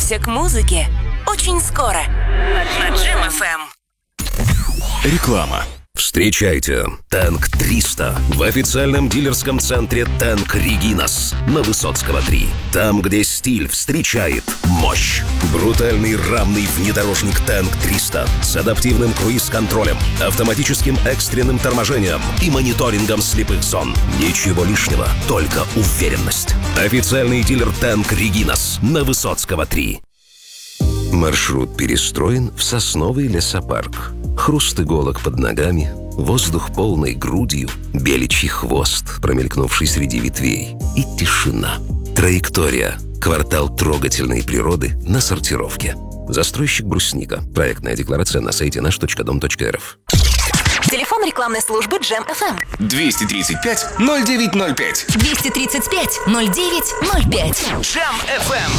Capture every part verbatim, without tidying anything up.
Приготовься к музыке. Очень скоро. На Джем эф эм. Реклама. Встречайте Танк триста в официальном дилерском центре Танк Регинас на Высоцкого три. Там, где стиль встречает мощь. Брутальный рамный внедорожник Танк триста с адаптивным круиз-контролем, автоматическим экстренным торможением и мониторингом слепых зон. Ничего лишнего, только уверенность. Официальный дилер Танк Регинас на Высоцкого три. Маршрут перестроен в сосновый лесопарк. Хруст иголок под ногами, воздух полной грудью, беличий хвост, промелькнувший среди ветвей, и тишина. Траектория. Квартал трогательной природы на сортировке. Застройщик «Брусника». Проектная декларация на сайте наш точка дом точка эр эф. Телефон рекламной службы Джем эф эм. двести тридцать пять ноль девять ноль пять. двести тридцать пять ноль девять ноль пять. Джем эф эм.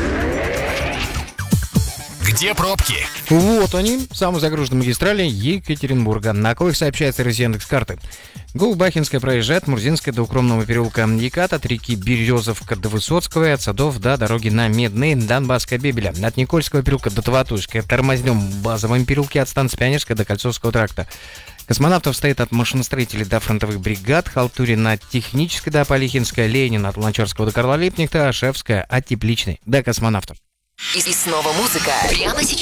Где пробки? Вот они, самые загруженные магистрали Екатеринбурга. На коих сообщается Яндекс.Карты. Гулбахинская проезжает, Мурзинская до укромного переулка Екат, от реки Березовка до Высоцкого и от Садов до дороги на Медный, Донбасская Бебеля. От Никольского переулка до Таватуйска. Тормознем в базовом переулке от станции Пионерская до Кольцовского тракта. Космонавтов стоит от машиностроителей до фронтовых бригад, Халтурина от Технической до Полихинская, Ленина от Луначарского до Карла Липнихта, Шефская от Тепличной до Космонавтов. И снова музыка. Прямо сейчас.